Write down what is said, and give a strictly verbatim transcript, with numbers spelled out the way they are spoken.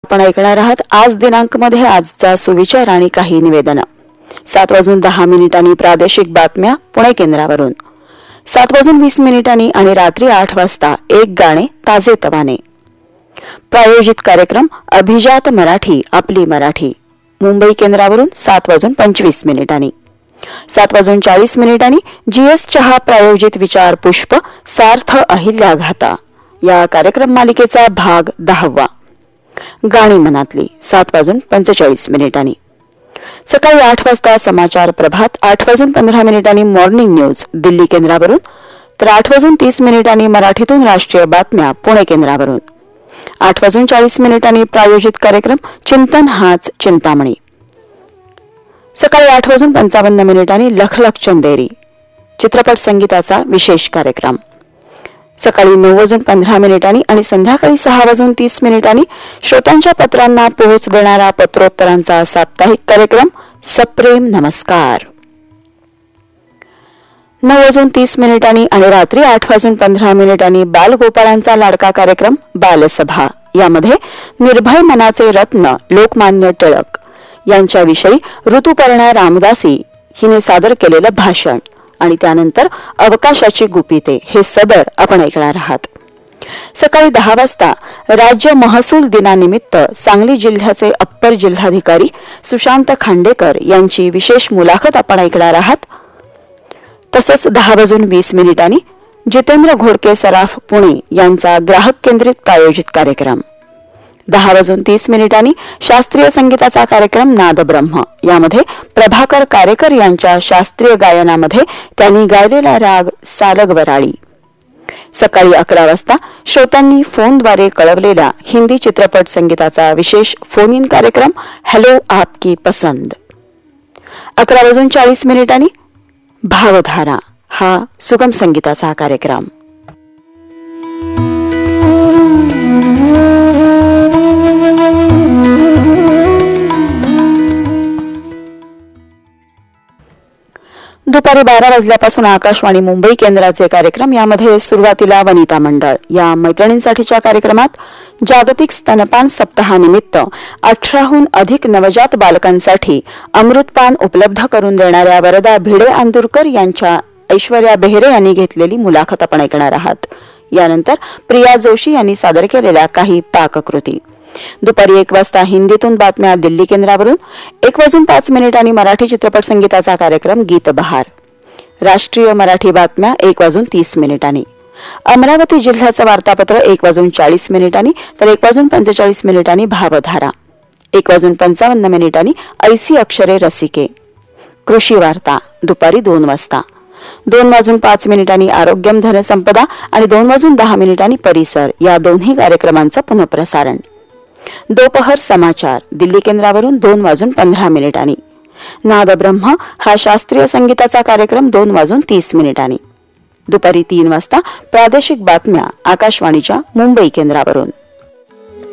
आपण ऐकणार आहात आज दिनांक मध्ये आजचा सुविचार आणि काही निवेदन. सात वाजून दहा मिनिटांनी प्रादेशिक बातम्या पुणे केंद्रावरून, सात वाजून वीस मिनिटांनी आणि रात्री आठ वाजता एक गाणे ताजे तवाने. प्रायोजित कार्यक्रम अभिजात मराठी आपली मराठी मुंबई केंद्रावरून सात वाजून पंचवीस मिनिटांनी. सात वाजून चाळीस मिनिटांनी जीएस चहा प्रायोजित विचार पुष्प सार्थ अहिल्याघाता या कार्यक्रम मालिकेचा भाग दहावा. गाणी मनातली सात वाजून पंचेचाळीस मिनिटांनी. सकाळी आठ वाजता समाचार प्रभात, आठ वाजून पंधरा मिनिटांनी मॉर्निंग न्यूज दिल्ली केंद्रावरून, तर आठ वाजून तीस मिनिटांनी मराठीतून राष्ट्रीय बातम्या पुणे केंद्रावरून. आठ वाजून चाळीस मिनिटांनी प्रायोजित कार्यक्रम चिंतन हाच चिंतामणी. सकाळी आठ वाजून पंचावन्न मिनिटांनी लखलख चंदेरी चित्रपट संगीताचा विशेष कार्यक्रम. सकाळी नऊ वाजून पंधरा मिनिटांनी आणि संध्याकाळी सहा वाजून तीस मिनिटांनी श्रोत्यांच्या पत्रांना पोहोच देणारा पत्रोत्तरांचा साप्ताहिक कार्यक्रम सप्रेम नमस्कार. नऊ वाजून तीस मिनिटांनी आणि रात्री आठ वाजून पंधरा मिनिटांनी बालगोपाळांचा लाडका कार्यक्रम बालसभा. यामध्ये निर्भय मनाचे रत्न लोकमान्य टिळक यांच्याविषयी ऋतुपर्णा रामदासी हिने सादर केलेलं भाषण आणि त्यानंतर अवकाशाची गुपिते हे सदर आपण ऐकणार आहात. सकाळी दहा वाजता राज्य महसूल दिनानिमित्त सांगली जिल्ह्याचे अप्पर जिल्हाधिकारी सुशांत खांडेकर यांची विशेष मुलाखत आपण ऐकणार आहात. तसंच दहा वाजून वीस मिनिटांनी जितेंद्र घोडके सराफ पुणे यांचा ग्राहक केंद्रित प्रायोजित कार्यक्रम. दहा वाजून तीस मिनिटांनी शास्त्रीय संगीताचा कार्यक्रम नादब्रह्म. यामध्ये प्रभाकर कारेकर यांच्या शास्त्रीय गायनामध्ये त्यांनी गायलेला राग सालग वराळी. सकाळी अकरा वाजता श्रोत्यांनी फोनद्वारे कळवलेला हिंदी चित्रपट संगीताचा विशेष फोन इन कार्यक्रम हॅलो आपकी पसंद. अकरा वाजून चाळीस मिनिटांनी भावधारा हा सुगम संगीताचा कार्यक्रम. दुपारी बारा वाजल्यापासून आकाशवाणी मुंबई केंद्राचे कार्यक्रम. यामध्ये सुरुवातीला वनिता मंडळ या मैत्रिणींसाठीच्या कार्यक्रमात जागतिक स्तनपान सप्ताहानिमित्त अठराहून अधिक नवजात बालकांसाठी अमृतपान उपलब्ध करून देणाऱ्या वरदा भिडे आंदुरकर यांच्या ऐश्वर्या बेहरे यांनी घेतलेली मुलाखत आपण ऐकणार आहात. यानंतर प्रिया जोशी यांनी सादर केलेल्या काही पाककृती. दुपारी एक वाजता हिंदीतून बातम्या दिल्ली केंद्रावरून. एक वाजून पाच मिनिटांनी मराठी चित्रपट संगीताचा कार्यक्रम गीत बहार. राष्ट्रीय मराठी बातम्या एक वाजून तीस मिनिटांनी. अमरावती जिल्ह्याचं वार्तापत्र एक वाजून चाळीस मिनिटांनी, तर एक वाजून पंचेचाळीस मिनिटांनी भावधारा. एक वाजून पंचावन्न मिनिटांनी ऐसी अक्षरे रसिके. कृषी वार्ता दुपारी दोन वाजता. दोन वाजून पाच मिनिटांनी आरोग्यम धनसंपदा आणि दोन वाजून दहा मिनिटांनी परिसर या दोन्ही कार्यक्रमांचं पुनःप्रसारण. दोपहर समाचार दिल्ली केंद्रावरून दोन वाजून पंधरा मिनिटांनी. नादब्रह्म हा शास्त्रीय संगीताचा कार्यक्रम दोन वाजून तीस मिनिटांनी. दुपारी तीन वाजता प्रादेशिक बातम्या आकाशवाणीच्या मुंबई केंद्रावरून.